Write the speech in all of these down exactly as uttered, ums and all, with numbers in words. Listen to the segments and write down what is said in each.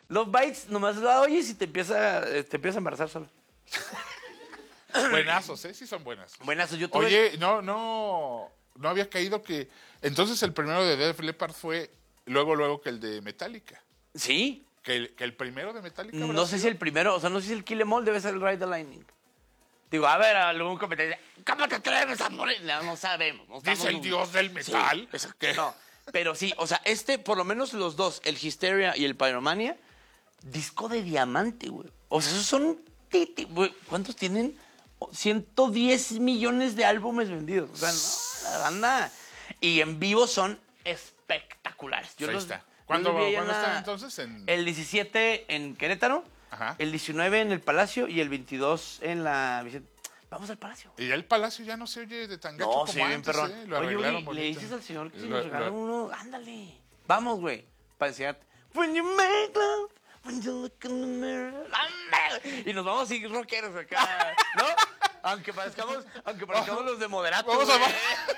Los Bites nomás la oyes y te empieza, te empieza a embarazar solo. Buenazos, ¿eh? Sí son buenas. Buenazos, yo tuve... Oye, no, no, no había caído que... Entonces el primero de Def Leppard fue luego, luego que el de Metallica. Sí. Que el, que el primero de Metallica. No sé sido? si el primero, o sea, no sé si el Kill Em All debe ser el Ride the Lightning. Digo, a ver, algún comentario. ¿Cómo te atreves a morir? No, no sabemos. No Dice el dios del metal. Sí, que... No, pero sí, o sea, este, por lo menos los dos, el Hysteria y el Pyromania, disco de diamante, güey. O sea, esos son... Güey, ¿cuántos tienen? ciento diez millones de álbumes vendidos. O sea, no, la banda. Y en vivo son espectaculares. Yo Ahí los, está. ¿Cuándo, yo los vi ¿cuándo en la- están entonces? En... El diecisiete en Querétaro, Ajá. el diecinueve en el Palacio y el veintidós en la Vicente. Vamos al Palacio. Y ya el Palacio ya no se oye de tan gacho No, como sí, bien antes, perrón. ¿eh? Lo Oye, arreglaron oye, le bonito. dices al señor que si Lo- nos regalan lo- uno, ándale. Vamos, güey, para enseñarte. When you make love, when you look in the mirror, ándale. Y nos vamos a seguir rockeros acá, ¿no? Aunque parezcamos, aunque parezcamos los de moderato, Vamos a- güey.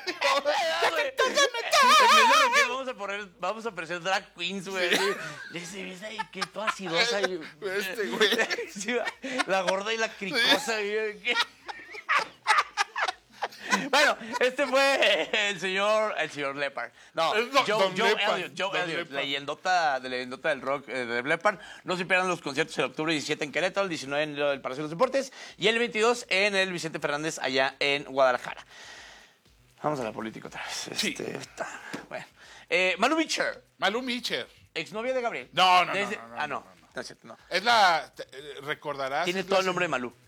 En vez de rockero, vamos a poner, vamos a aparecer drag queens, güey. Dice, ¿ves ahí que toda acidosa? Y- Este, güey. Sí, la gorda y la cricosa, güey. Bueno, este fue el señor, el señor Leppard. No, Es don- Joe, don Joe Leppard, Elliott, Joe don Elliott, Leppard. leyendota, de leyendota del rock eh, de Leppard. No se pierdan los conciertos el octubre diecisiete en Querétaro, el diecinueve en el Palacio de los Deportes y el veintidós en el Vicente Fernández allá en Guadalajara. Vamos a la política otra vez. Sí. Este, está, bueno. Eh, Manu Mitchell, Malú Mitchell. exnovia de Gabriel. No, no, no, Desde- no, no, Ah, no, no, no, no, no. no es cierto, no. Es la... te- eh, recordarás... Tiene es todo la el nombre de se- Malú.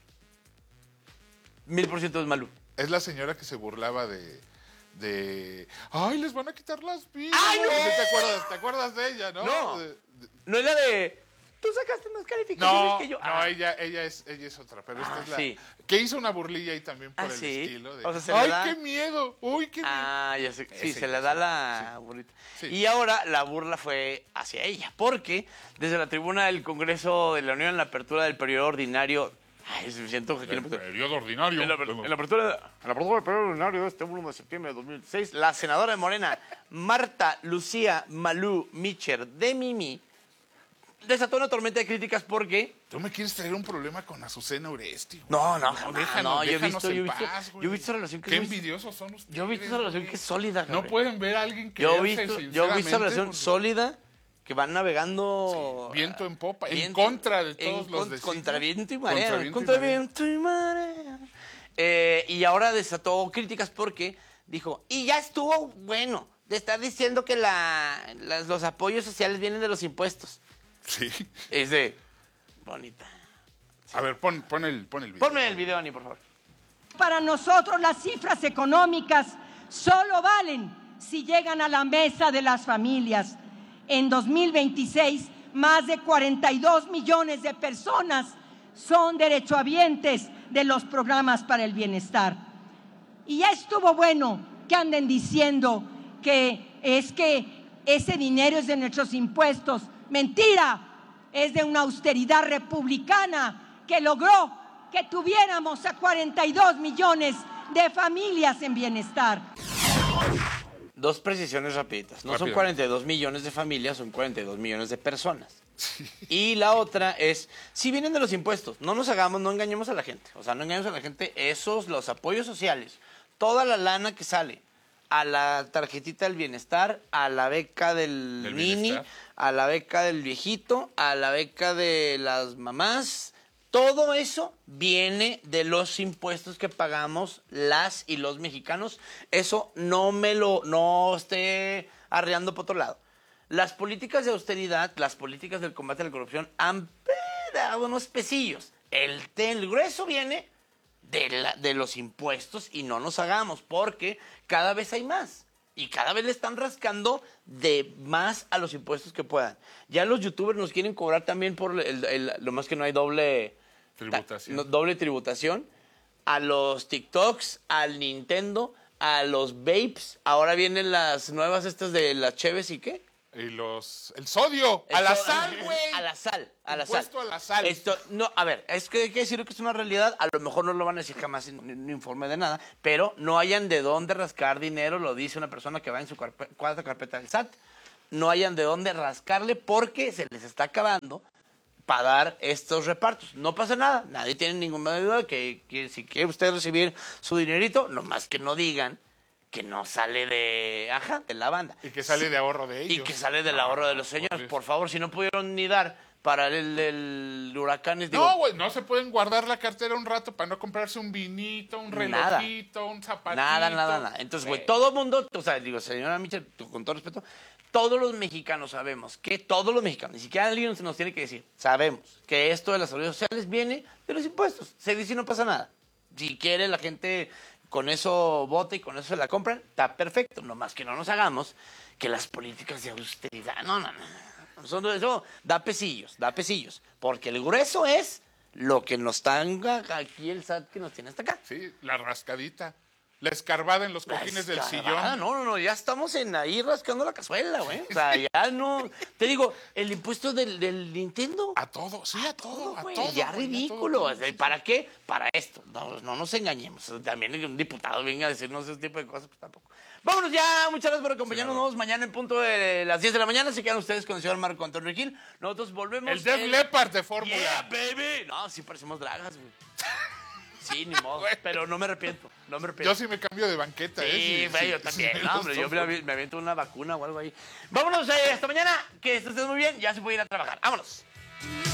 Mil por ciento es Malú. Es la señora que se burlaba de... de... Ay, les van a quitar las vidas. ¡Ay, no! ¿Sí ¿Te acuerdas? ¿Te acuerdas de ella, no? No. De- de- No es la de... Tú sacaste más calificaciones No, que yo. no, Ah. ella, ella, es, ella es otra, pero esta Ah, es la... sí. Que hizo una burlilla ahí también por Ah, el sí. estilo de... O sea, se le ¡Ay, da- qué miedo! ¡Uy, qué miedo! Ah, ya sé. Sí, Ese, se le ese, da la burrita. Sí. Y ahora la burla fue hacia ella, porque desde la tribuna del Congreso de la Unión, en la apertura del periodo ordinario... Ay, se siento que El periodo ordinario. En la, en la apertura, en la apertura del periodo ordinario de este uno de septiembre de dos mil seis, la senadora de Morena, Marta Lucía Malú Mitchell de Mimi, desató una tormenta de críticas porque... Tú me quieres traer un problema con Azucena Oresti. güey. No, no, jamás. déjanos, no, yo he déjanos visto, en yo he visto, paz, güey. yo he visto esa relación que Qué es muy- envidiosos son ustedes. Yo he visto esa relación que es sólida, No Gabriel. pueden ver a alguien que Yo he visto, yo he visto esa sinceramente, relación porque- sólida que van navegando... Sí, viento en popa, en viento- contra de en todos los con- designios. Contra viento y marea. Contra viento y Contra marea. viento y marea. Eh, y ahora desató críticas porque dijo, y ya estuvo bueno de estar diciendo que la, las- los apoyos sociales vienen de los impuestos. Sí. Es de... Bonita. A ver, pon, pon, el, pon el video. Ponme el video, Ani, por favor. Para nosotros las cifras económicas solo valen si llegan a la mesa de las familias. En dos mil veintiséis, más de cuarenta y dos millones de personas son derechohabientes de los programas para el bienestar. Y ya estuvo bueno que anden diciendo que es que ese dinero es de nuestros impuestos. Mentira, es de una austeridad republicana que logró que tuviéramos a cuarenta y dos millones de familias en bienestar. Dos precisiones rapiditas. No son Rápido. cuarenta y dos millones de familias, son cuarenta y dos millones de personas. Y la otra es, si vienen de los impuestos, no nos hagamos, no engañemos a la gente. O sea, no engañemos a la gente, esos, los apoyos sociales, toda la lana que sale a la tarjetita del bienestar, a la beca del, Del nini, bienestar. a la beca del viejito, a la beca de las mamás, todo eso viene de los impuestos que pagamos las y los mexicanos. Eso no me lo, no esté arreando por otro lado. Las políticas de austeridad, las políticas del combate a la corrupción han dado unos pesillos. El, el grueso viene de, la- de los impuestos y no nos hagamos porque cada vez hay más. Y cada vez le están rascando de más a los impuestos que puedan. Ya los youtubers nos quieren cobrar también por el- el- lo más que no hay doble Tributación. no, doble tributación. A los TikToks, al Nintendo, a los vapes. Ahora vienen las nuevas estas de las Cheves y qué. Y los... El sodio. El a la so- sal, güey. A la sal, a la Impuesto sal. a la sal. Esto, no, a ver, es que hay que decir que es una realidad. A lo mejor no lo van a decir jamás en un informe de nada, pero no hayan de dónde rascar dinero, lo dice una persona que va en su carpe- cuarta carpeta del S A T. no hayan de dónde rascarle porque se les está acabando para dar estos repartos. No pasa nada, nadie tiene ninguna duda que, que si quiere usted recibir su dinerito, nomás que no digan que no sale de, ajá, de la banda. Y que sale Sí, de ahorro de ellos. y que sale del ahorro de los señores. Por favor, si no pudieron ni dar para el, el huracán, digo, No, güey, no se pueden guardar la cartera un rato para no comprarse un vinito, un Nada. relojito, un zapatito. Nada, nada, nada. Entonces, güey, todo el mundo, o sea, digo, señora Michel, con todo respeto, todos los mexicanos sabemos que, todos los mexicanos, ni siquiera alguien nos tiene que decir, sabemos que esto de las seguridad sociales viene de los impuestos. Se dice y no pasa nada. Si quiere la gente con eso vota y con eso se la compran, está perfecto. Nomás que no nos hagamos que las políticas de austeridad, no, no, no. Eso, eso da pesillos, da pesillos. Porque el grueso es lo que nos tanga aquí el S A T que nos tiene hasta acá. Sí, la rascadita. La escarbada en los La cojines del escarbada, sillón. No, no, no, ya estamos en ahí rascando la cazuela, güey. O sea, ya no. Te digo, el impuesto del, del Nintendo. A todo, sí, a todo, a güey, todo. ya güey, a ridículo. todo, O sea, ¿para qué? Para esto. No, no nos engañemos. También un diputado venga a decirnos ese tipo de cosas, pues tampoco. Vámonos ya. Muchas gracias por acompañarnos. Nos vemos mañana en punto de las diez de la mañana. Se quedan ustedes con el señor Marco Antonio Gil. Nosotros volvemos. El Def Leppard de Fórmula. Yeah, baby. No, sí parecemos dragas, güey. Sí, ni modo. Pero no me arrepiento. No me arrepiento. Yo sí me cambio de banqueta, Sí, ¿eh? güey, yo sí, también. sí, No, hombre, yo me, me aviento una vacuna o algo ahí. Vámonos, eh, hasta mañana. Que estés muy bien. Ya se puede ir a trabajar. Vámonos.